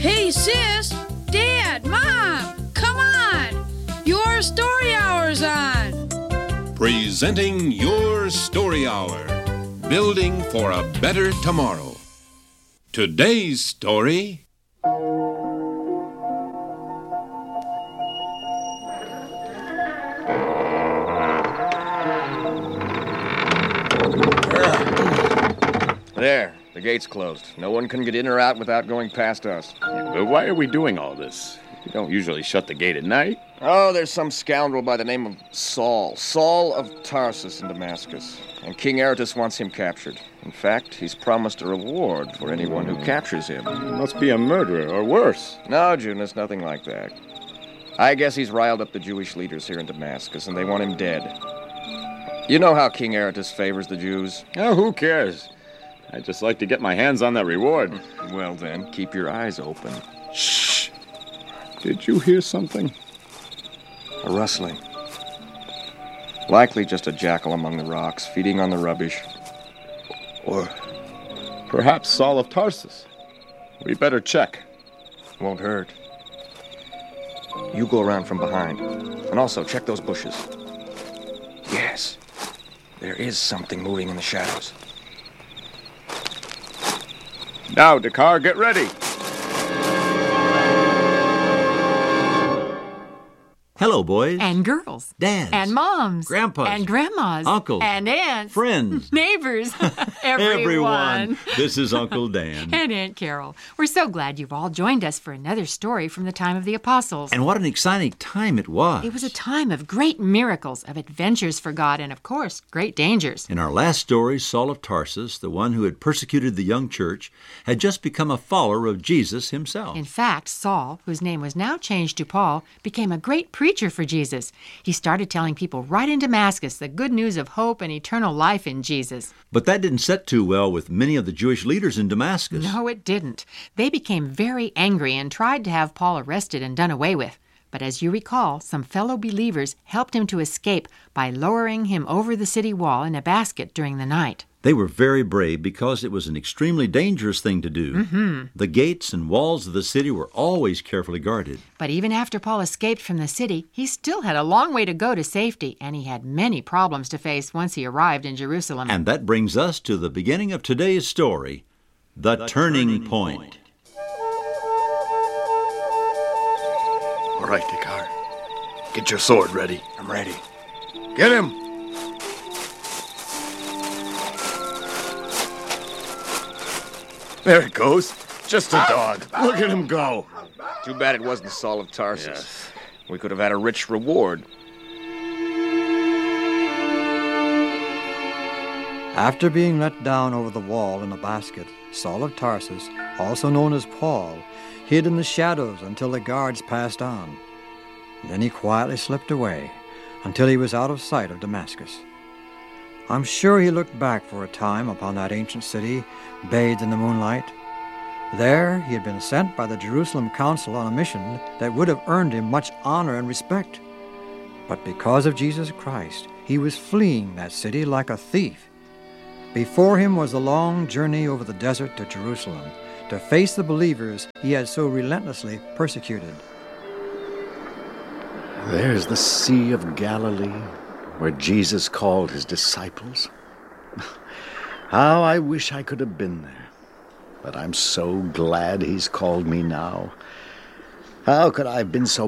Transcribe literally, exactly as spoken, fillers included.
Hey, sis, Dad, Mom, come on. Your story hour's on. Presenting Your Story Hour, building for a better tomorrow. Today's story... There, the gate's closed. No one can get in or out without going past us. But why are we doing all this? You don't usually shut the gate at night. Oh, there's some scoundrel by the name of Saul. Saul of Tarsus in Damascus. And King Aretas wants him captured. In fact, he's promised a reward for anyone who captures him. He must be a murderer, or worse. No, Jonas, nothing like that. I guess he's riled up the Jewish leaders here in Damascus, and they want him dead. You know how King Aretas favors the Jews. Oh, who cares? I'd just like to get my hands on that reward. Well, then, keep your eyes open. Shh! Did you hear something? A rustling. Likely just a jackal among the rocks, feeding on the rubbish. Or perhaps Saul of Tarsus. We better check. Won't hurt. You go around from behind. And also, check those bushes. Yes. There is something moving in the shadows. Now, Dakar, get ready. Hello, boys. And girls. Dads. And moms. Grandpas. And grandmas. Uncles. And aunts. Friends. Neighbors. Everyone. Everyone. This is Uncle Dan. And Aunt Carol. We're so glad you've all joined us for another story from the time of the apostles. And what an exciting time it was. It was a time of great miracles, of adventures for God, and of course, great dangers. In our last story, Saul of Tarsus, the one who had persecuted the young church, had just become a follower of Jesus himself. In fact, Saul, whose name was now changed to Paul, became a great preacher for Jesus. He started telling people right in Damascus the good news of hope and eternal life in Jesus. But that didn't set too well with many of the Jewish leaders in Damascus. No, it didn't. They became very angry and tried to have Paul arrested and done away with. But as you recall, some fellow believers helped him to escape by lowering him over the city wall in a basket during the night. They were very brave because it was an extremely dangerous thing to do. Mm-hmm. The gates and walls of the city were always carefully guarded. But even after Paul escaped from the city, he still had a long way to go to safety, and he had many problems to face once he arrived in Jerusalem. And that brings us to the beginning of today's story, The, the Turning, turning point. point. All right, Dakar. Get your sword ready. I'm ready. Get him! There it goes. Just a dog. Look at him go. Too bad it wasn't Saul of Tarsus. Yes. We could have had a rich reward. After being let down over the wall in a basket, Saul of Tarsus, also known as Paul, hid in the shadows until the guards passed on. Then he quietly slipped away until he was out of sight of Damascus. I'm sure he looked back for a time upon that ancient city, bathed in the moonlight. There he had been sent by the Jerusalem Council on a mission that would have earned him much honor and respect. But because of Jesus Christ, he was fleeing that city like a thief. Before him was the long journey over the desert to Jerusalem, to face the believers he had so relentlessly persecuted. There's the Sea of Galilee, where Jesus called his disciples. How I wish I could have been there. But I'm so glad he's called me now. How could I have been so